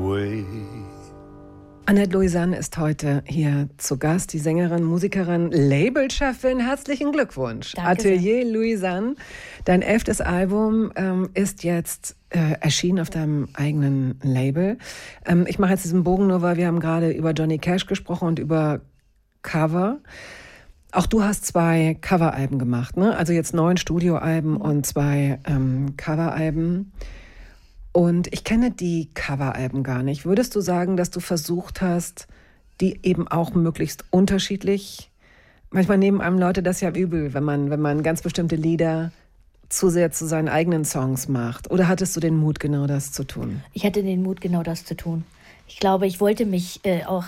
away. Annette Louisanne ist heute hier zu Gast, die Sängerin, Musikerin, Labelchefin. Herzlichen Glückwunsch. Danke Atelier Louisanne. Dein 11. Album ist jetzt erschienen auf deinem eigenen Label. Ich mache jetzt diesen Bogen nur, weil wir haben gerade über Johnny Cash gesprochen und über Cover. Auch du hast 2 Coveralben gemacht, ne? Also jetzt 9 Studioalben und 2 Coveralben. Und ich kenne die Coveralben gar nicht. Würdest du sagen, dass du versucht hast, die eben auch möglichst unterschiedlich? Manchmal nehmen einem Leute das ja übel, wenn man ganz bestimmte Lieder zu sehr zu seinen eigenen Songs macht. Oder hattest du den Mut, genau das zu tun? Ich hatte den Mut, genau das zu tun. Ich glaube, ich wollte mich auch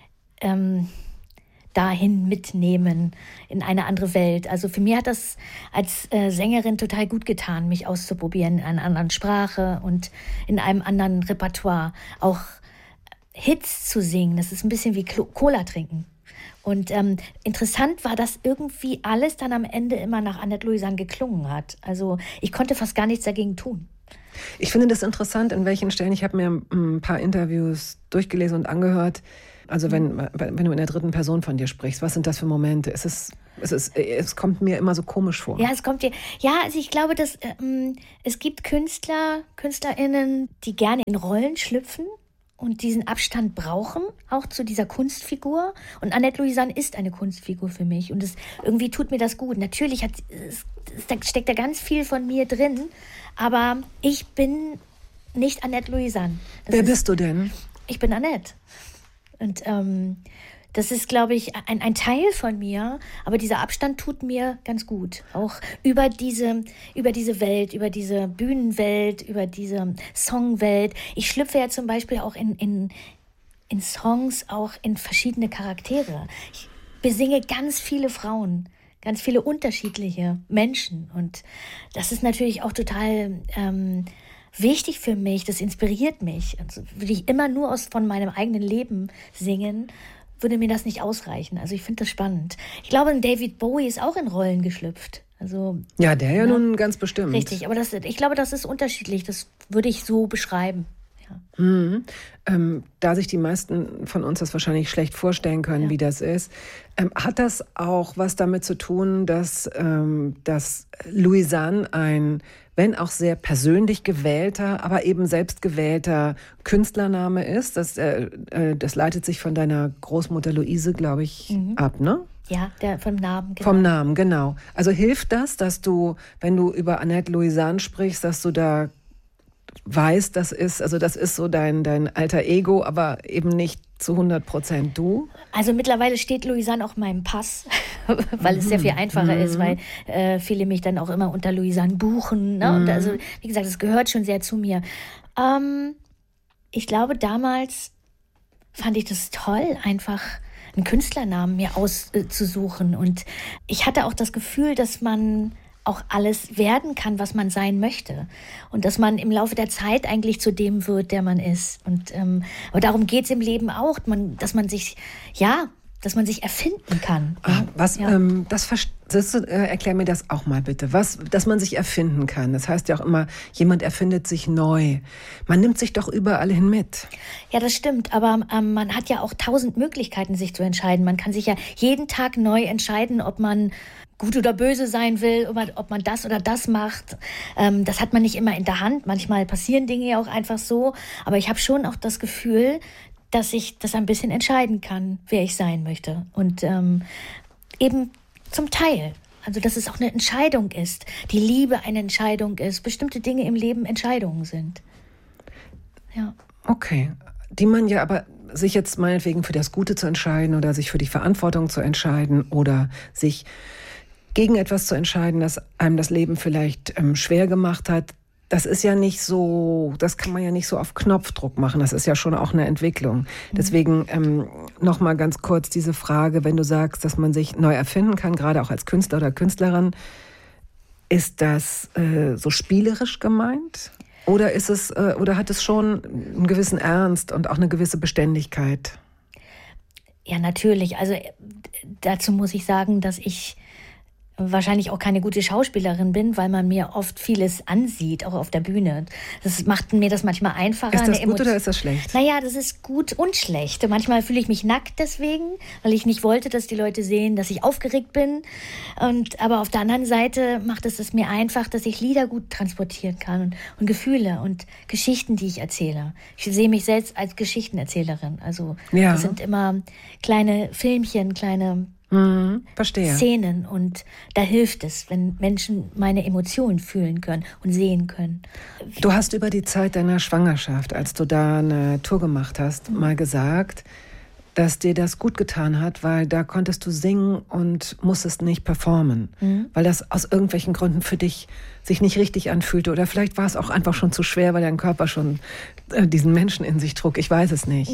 dahin mitnehmen, in eine andere Welt. Also für mich hat das als Sängerin total gut getan, mich auszuprobieren in einer anderen Sprache und in einem anderen Repertoire. Auch Hits zu singen, das ist ein bisschen wie Cola trinken. Und interessant war, dass irgendwie alles dann am Ende immer nach Annette Louisanne geklungen hat. Also ich konnte fast gar nichts dagegen tun. Ich finde das interessant, in welchen Stellen. Ich habe mir ein paar Interviews durchgelesen und angehört. Also wenn du in der dritten Person von dir sprichst, was sind das für Momente? Es kommt mir immer so komisch vor. Ja, also ich glaube, dass es gibt KünstlerInnen, die gerne in Rollen schlüpfen und diesen Abstand brauchen, auch zu dieser Kunstfigur. Und Annette Louisanne ist eine Kunstfigur für mich. Und irgendwie tut mir das gut. Natürlich steckt da ganz viel von mir drin, aber ich bin nicht Annette Louisanne. Wer bist du denn? Ich bin Annette. Und das ist, glaube ich, ein Teil von mir, aber dieser Abstand tut mir ganz gut. Auch über diese Welt, über diese Bühnenwelt, über diese Songwelt. Ich schlüpfe ja zum Beispiel auch in Songs auch in verschiedene Charaktere. Ich besinge ganz viele Frauen, ganz viele unterschiedliche Menschen. Und das ist natürlich auch total wichtig für mich, das inspiriert mich. Also würde ich immer nur von meinem eigenen Leben singen, würde mir das nicht ausreichen. Also ich finde das spannend. Ich glaube, David Bowie ist auch in Rollen geschlüpft. Also, ja, der ja nun ganz bestimmt. Richtig, aber ich glaube, das ist unterschiedlich. Das würde ich so beschreiben. Ja. Mhm. Da sich die meisten von uns das wahrscheinlich schlecht vorstellen können, wie das ist, hat das auch was damit zu tun, dass Louisanne ein, wenn auch sehr persönlich gewählter, aber eben selbst gewählter Künstlername ist? Das leitet sich von deiner Großmutter Luise, glaube ich, ab, ne? Ja, vom Namen, genau. Vom Namen, genau. Also hilft das, dass du, wenn du über Annette Louisanne sprichst, dass du da weißt, das ist so dein alter Ego, aber eben nicht zu 100% du? Also mittlerweile steht Louisanne auch in meinem Pass, weil es sehr viel einfacher ist, weil viele mich dann auch immer unter Louisanne buchen. Ne? Und also, wie gesagt, es gehört schon sehr zu mir. Ich glaube, damals fand ich das toll, einfach einen Künstlernamen mir auszusuchen. Und ich hatte auch das Gefühl, dass man auch alles werden kann, was man sein möchte. Und dass man im Laufe der Zeit eigentlich zu dem wird, der man ist. Und aber darum geht es im Leben auch, dass man sich erfinden kann. Erklär mir das auch mal bitte. Dass man sich erfinden kann. Das heißt ja auch immer, jemand erfindet sich neu. Man nimmt sich doch überall hin mit. Ja, das stimmt. Aber man hat ja auch 1000 Möglichkeiten, sich zu entscheiden. Man kann sich ja jeden Tag neu entscheiden, ob man gut oder böse sein will, ob man das oder das macht. Das hat man nicht immer in der Hand. Manchmal passieren Dinge ja auch einfach so. Aber ich habe schon auch das Gefühl, dass ich das ein bisschen entscheiden kann, wer ich sein möchte. Und eben zum Teil. Also, dass es auch eine Entscheidung ist. Die Liebe eine Entscheidung ist. Bestimmte Dinge im Leben Entscheidungen sind. Ja. Okay. Die man ja aber sich jetzt meinetwegen für das Gute zu entscheiden oder sich für die Verantwortung zu entscheiden oder sich gegen etwas zu entscheiden, das einem das Leben vielleicht schwer gemacht hat, das ist ja nicht so, das kann man ja nicht so auf Knopfdruck machen. Das ist ja schon auch eine Entwicklung. Deswegen noch mal ganz kurz diese Frage, wenn du sagst, dass man sich neu erfinden kann, gerade auch als Künstler oder Künstlerin, ist das so spielerisch gemeint? Oder oder hat es schon einen gewissen Ernst und auch eine gewisse Beständigkeit? Ja, natürlich. Also dazu muss ich sagen, dass ich wahrscheinlich auch keine gute Schauspielerin bin, weil man mir oft vieles ansieht, auch auf der Bühne. Das macht mir das manchmal einfacher. Ist das gut oder ist das schlecht? Naja, das ist gut und schlecht. Manchmal fühle ich mich nackt deswegen, weil ich nicht wollte, dass die Leute sehen, dass ich aufgeregt bin. Aber auf der anderen Seite macht es mir einfach, dass ich Lieder gut transportieren kann und Gefühle und Geschichten, die ich erzähle. Ich sehe mich selbst als Geschichtenerzählerin. Also das sind immer kleine Filmchen, kleine verstehe. Szenen, und da hilft es, wenn Menschen meine Emotionen fühlen können und sehen können. Du hast über die Zeit deiner Schwangerschaft, als du da eine Tour gemacht hast, mal gesagt, dass dir das gut getan hat, weil da konntest du singen und musstest nicht performen, weil das aus irgendwelchen Gründen für dich sich nicht richtig anfühlte, oder vielleicht war es auch einfach schon zu schwer, weil dein Körper schon diesen Menschen in sich trug, ich weiß es nicht.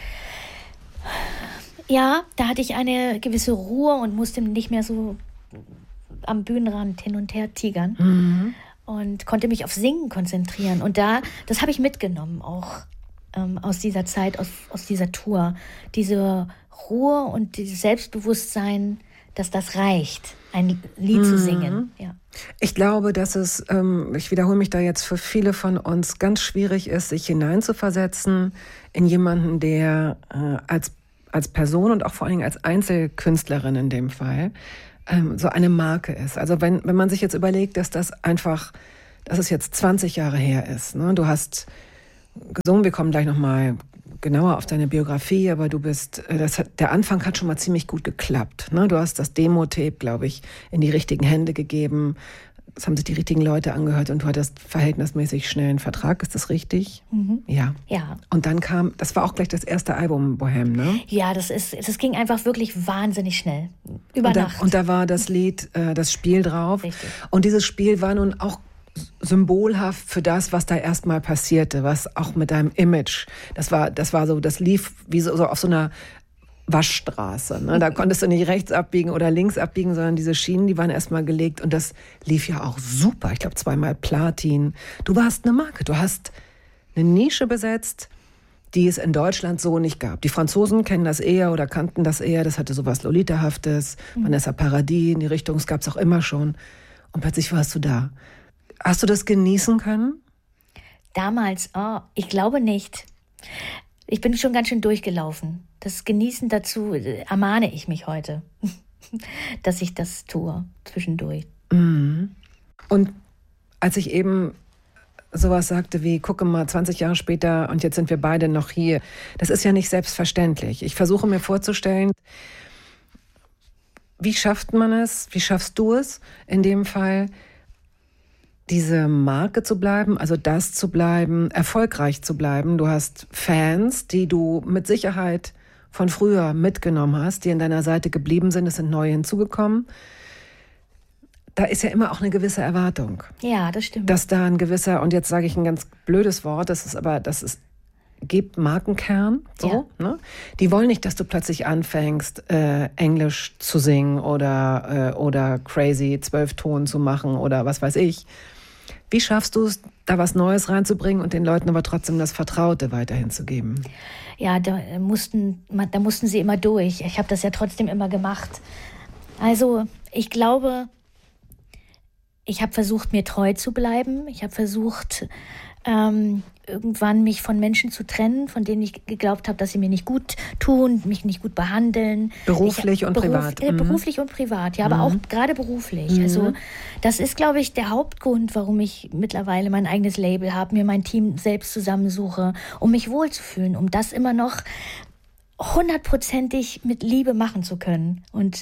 Ja, da hatte ich eine gewisse Ruhe und musste nicht mehr so am Bühnenrand hin und her tigern und konnte mich auf Singen konzentrieren. Und das habe ich mitgenommen auch aus dieser Zeit, aus dieser Tour. Diese Ruhe und dieses Selbstbewusstsein, dass das reicht, ein Lied zu singen. Ja. Ich glaube, dass es, ich wiederhole mich da jetzt, für viele von uns ganz schwierig ist, sich hineinzuversetzen in jemanden, der als Person und auch vor allen Dingen als Einzelkünstlerin in dem Fall so eine Marke ist. Also wenn man sich jetzt überlegt, dass dass es jetzt 20 Jahre her ist. Ne? Du hast gesungen, wir kommen gleich nochmal genauer auf deine Biografie, aber der Anfang hat schon mal ziemlich gut geklappt. Ne? Du hast das Demo-Tape, glaube ich, in die richtigen Hände gegeben. Es haben sich die richtigen Leute angehört und du hattest verhältnismäßig schnell einen Vertrag. Ist das richtig? Ja. Und dann das war auch gleich das erste Album, Bohème, ne? Ja, das ging einfach wirklich wahnsinnig schnell. Über Nacht. Und da war das Lied, das Spiel drauf. Richtig. Und dieses Spiel war nun auch symbolhaft für das, was da erstmal passierte, was auch mit deinem Image, das lief wie so auf so einer Waschstraße. Ne? Da konntest du nicht rechts abbiegen oder links abbiegen, sondern diese Schienen, die waren erstmal gelegt und das lief ja auch super. Ich glaube 2-mal Platin. Du warst eine Marke, du hast eine Nische besetzt, die es in Deutschland so nicht gab. Die Franzosen kennen das eher oder kannten das eher, das hatte sowas Lolita-haftes, Vanessa Paradis, in die Richtung, es gab es auch immer schon. Und plötzlich warst du da. Hast du das genießen können? Damals, ich glaube nicht. Ich bin schon ganz schön durchgelaufen. Das Genießen dazu ermahne ich mich heute, dass ich das tue zwischendurch. Und als ich eben sowas sagte wie, gucke mal, 20 Jahre später und jetzt sind wir beide noch hier, das ist ja nicht selbstverständlich. Ich versuche mir vorzustellen, wie schafft man es, wie schaffst du es in dem Fall, diese Marke zu bleiben, also das zu bleiben, erfolgreich zu bleiben. Du hast Fans, die du mit Sicherheit von früher mitgenommen hast, die an deiner Seite geblieben sind, es sind neue hinzugekommen. Da ist ja immer auch eine gewisse Erwartung. Ja, das stimmt. Dass da ein gewisser, und jetzt sage ich ein ganz blödes Wort, gibt Markenkern. So, ja. Ne? Die wollen nicht, dass du plötzlich anfängst, Englisch zu singen oder crazy 12 Ton zu machen oder was weiß ich. Wie schaffst du es, da was Neues reinzubringen und den Leuten aber trotzdem das Vertraute weiterhin zu geben? Ja, da mussten sie immer durch. Ich habe das ja trotzdem immer gemacht. Also ich glaube, ich habe versucht, mir treu zu bleiben. Ich habe versucht, irgendwann mich von Menschen zu trennen, von denen ich geglaubt habe, dass sie mir nicht gut tun, mich nicht gut behandeln. Beruflich und privat. Beruflich und privat, ja, aber auch gerade beruflich. Also das ist, glaube ich, der Hauptgrund, warum ich mittlerweile mein eigenes Label habe, mir mein Team selbst zusammensuche, um mich wohlzufühlen, um das immer noch 100%ig mit Liebe machen zu können. Und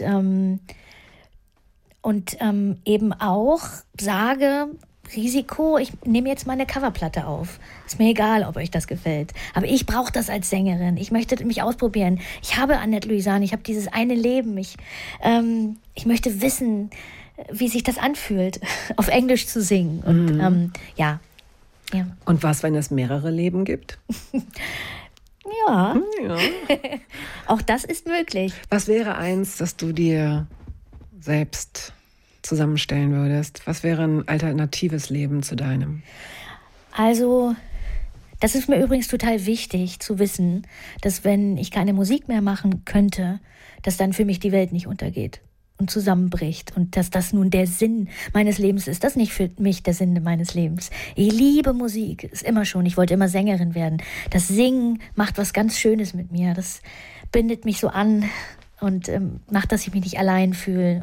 eben auch sage, Risiko, ich nehme jetzt mal eine Coverplatte auf. Ist mir egal, ob euch das gefällt. Aber ich brauche das als Sängerin. Ich möchte mich ausprobieren. Ich habe Annette Louisan, ich habe dieses eine Leben. Ich möchte wissen, wie sich das anfühlt, auf Englisch zu singen. Und ja. Und was, wenn es mehrere Leben gibt? Ja. Auch das ist möglich. Was wäre eins, das du dir selbst zusammenstellen würdest? Was wäre ein alternatives Leben zu deinem? Also, das ist mir übrigens total wichtig zu wissen, dass wenn ich keine Musik mehr machen könnte, dass dann für mich die Welt nicht untergeht. und zusammenbricht und dass das nun der Sinn meines Lebens ist. Das ist nicht für mich der Sinn meines Lebens. Ich liebe Musik, ist immer schon. Ich wollte immer Sängerin werden. Das Singen macht was ganz Schönes mit mir. Das bindet mich so an und macht, dass ich mich nicht allein fühle.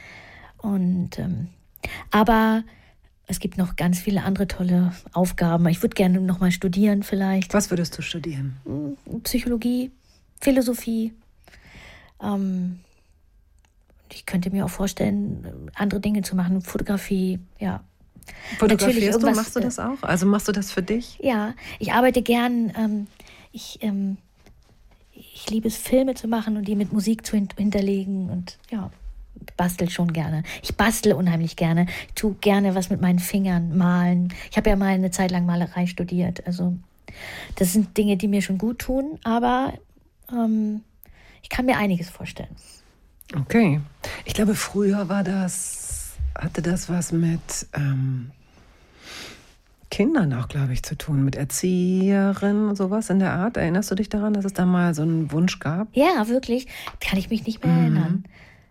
Aber es gibt noch ganz viele andere tolle Aufgaben. Ich würde gerne noch mal studieren vielleicht. Was würdest du studieren? Psychologie, Philosophie. Ich könnte mir auch vorstellen, andere Dinge zu machen. Fotografie, ja. Fotografierst du? Machst du das auch? Also machst du das für dich? Ja, ich arbeite gern. Ich liebe es, Filme zu machen und die mit Musik zu hinterlegen. Und ja, bastel schon gerne. Ich bastle unheimlich gerne. Ich tue gerne was mit meinen Fingern, malen. Ich habe ja mal eine Zeit lang Malerei studiert. Also das sind Dinge, die mir schon gut tun. Aber ich kann mir einiges vorstellen. Okay. Ich glaube, früher hatte das was mit Kindern auch, glaube ich, zu tun, mit Erzieherinnen und sowas in der Art. Erinnerst du dich daran, dass es da mal so einen Wunsch gab? Ja, wirklich. Kann ich mich nicht mehr erinnern.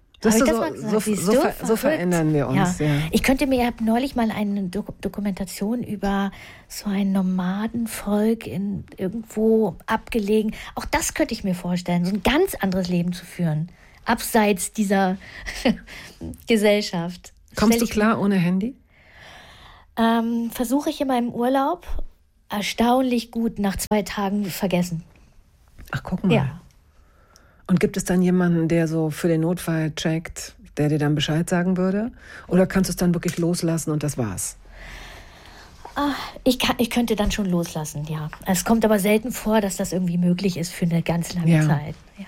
So verändern wir uns. Ja. Ja. Ich habe neulich mal eine Dokumentation über so ein Nomadenvolk irgendwo abgelegen. Auch das könnte ich mir vorstellen, so ein ganz anderes Leben zu führen. Abseits dieser Gesellschaft. Kommst du klar ohne Handy? Versuche ich in meinem Urlaub erstaunlich gut nach 2 Tagen vergessen. Ach, guck mal. Ja. Und gibt es dann jemanden, der so für den Notfall checkt, der dir dann Bescheid sagen würde? Oder kannst du es dann wirklich loslassen und das war's? Ich könnte dann schon loslassen, ja. Es kommt aber selten vor, dass das irgendwie möglich ist für eine ganz lange Zeit. Ja.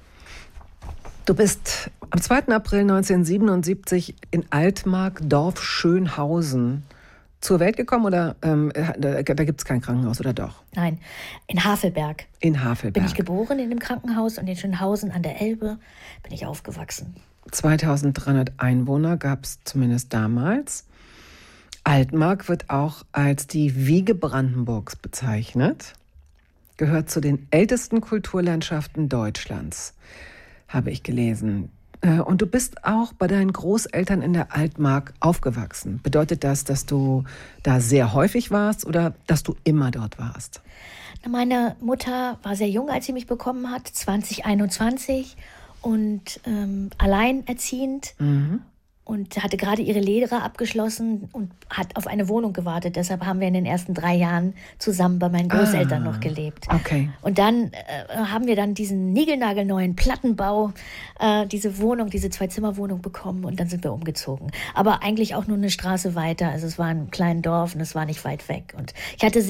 Du bist am 2. April 1977 in Altmark, Dorf Schönhausen, zur Welt gekommen oder da gibt es kein Krankenhaus, oder doch? Nein, in Havelberg. In Havelberg. Bin ich geboren in dem Krankenhaus und in Schönhausen an der Elbe bin ich aufgewachsen. 2300 Einwohner gab es zumindest damals. Altmark wird auch als die Wiege Brandenburgs bezeichnet. Gehört zu den ältesten Kulturlandschaften Deutschlands, habe ich gelesen. Und du bist auch bei deinen Großeltern in der Altmark aufgewachsen. Bedeutet das, dass du da sehr häufig warst oder dass du immer dort warst? Meine Mutter war sehr jung, als sie mich bekommen hat, 2021 und alleinerziehend. Und hatte gerade ihre Lehre abgeschlossen und hat auf eine Wohnung gewartet. Deshalb haben wir in den ersten 3 Jahren zusammen bei meinen Großeltern noch gelebt. Okay. Und dann haben wir dann diesen niegelnagelneuen Plattenbau, diese 2-Zimmer-Wohnung bekommen und dann sind wir umgezogen. Aber eigentlich auch nur eine Straße weiter. Also es war ein kleines Dorf und es war nicht weit weg. Und ich hatte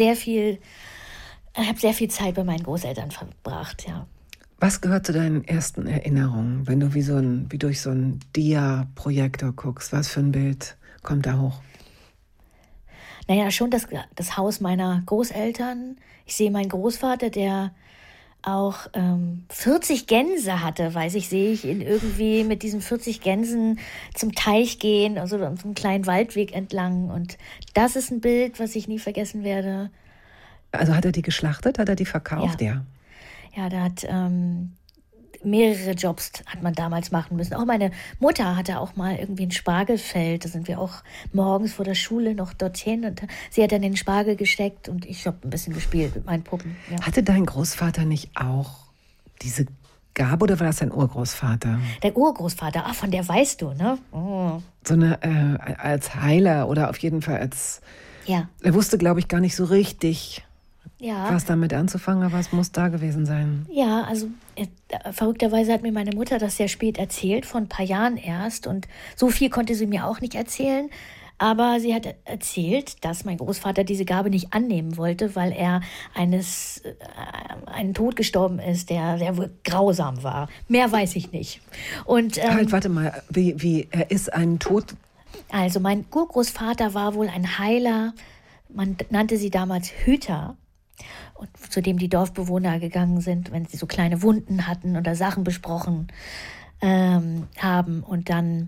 habe sehr viel Zeit bei meinen Großeltern verbracht, ja. Was gehört zu deinen ersten Erinnerungen, wenn du wie durch so einen Dia-Projektor guckst? Was für ein Bild kommt da hoch? Naja, schon das Haus meiner Großeltern. Ich sehe meinen Großvater, der auch 40 Gänse hatte, sehe ich ihn irgendwie mit diesen 40 Gänsen zum Teich gehen, also so einen kleinen Waldweg entlang. Und das ist ein Bild, was ich nie vergessen werde. Also hat er die geschlachtet? Hat er die verkauft? Ja. Ja, da hat mehrere Jobs hat man damals machen müssen. Auch meine Mutter hatte auch mal irgendwie ein Spargelfeld. Da sind wir auch morgens vor der Schule noch dorthin. Und sie hat dann den Spargel gesteckt und ich habe ein bisschen gespielt mit meinen Puppen. Ja. Hatte dein Großvater nicht auch diese Gabe oder war das dein Urgroßvater? Der Urgroßvater, von der weißt du, ne? Oh. So als Heiler oder auf jeden Fall als... Ja. Er wusste, glaube ich, gar nicht so richtig... Ja. Was damit anzufangen, aber es muss da gewesen sein. Ja, also verrückterweise hat mir meine Mutter das sehr spät erzählt, vor ein paar Jahren erst. Und so viel konnte sie mir auch nicht erzählen. Aber sie hat erzählt, dass mein Großvater diese Gabe nicht annehmen wollte, weil er einen Tod gestorben ist, der sehr grausam war. Mehr weiß ich nicht. Und, warte mal, wie er ist ein Tod... Also mein Urgroßvater war wohl ein Heiler. Man nannte sie damals Hüter. Und zu dem die Dorfbewohner gegangen sind, wenn sie so kleine Wunden hatten oder Sachen besprochen haben. Und dann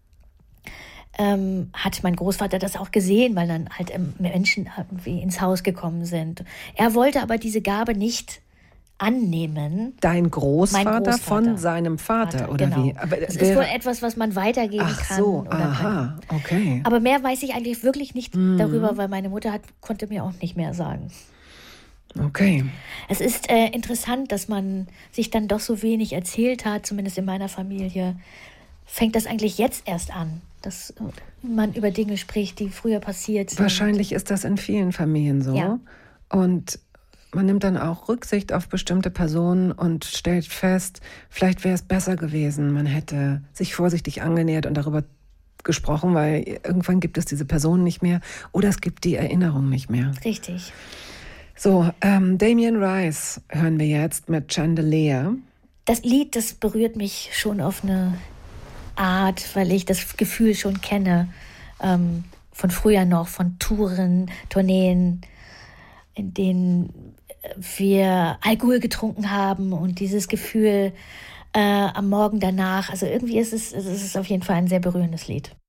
hat mein Großvater das auch gesehen, weil dann halt Menschen irgendwie ins Haus gekommen sind. Er wollte aber diese Gabe nicht annehmen. Dein Mein Großvater Großvater. von seinem Vater, oder genau. wie? Aber Das ist wohl etwas, was man weitergeben ach kann. so, oder kann. aha, okay. Aber mehr weiß ich eigentlich wirklich nicht darüber, weil meine Mutter konnte mir auch nicht mehr sagen. Okay. Es ist interessant, dass man sich dann doch so wenig erzählt hat, zumindest in meiner Familie. Fängt das eigentlich jetzt erst an, dass man über Dinge spricht, die früher passiert sind? Wahrscheinlich ist das in vielen Familien so. Ja. Und man nimmt dann auch Rücksicht auf bestimmte Personen und stellt fest, vielleicht wäre es besser gewesen, man hätte sich vorsichtig angenähert und darüber gesprochen, weil irgendwann gibt es diese Person nicht mehr oder es gibt die Erinnerung nicht mehr. Richtig. So, Damien Rice hören wir jetzt mit Chandelier. Das Lied, das berührt mich schon auf eine Art, weil ich das Gefühl schon kenne, von früher noch, von Touren, Tourneen, in denen wir Alkohol getrunken haben und dieses Gefühl am Morgen danach. Also irgendwie ist es auf jeden Fall ein sehr berührendes Lied.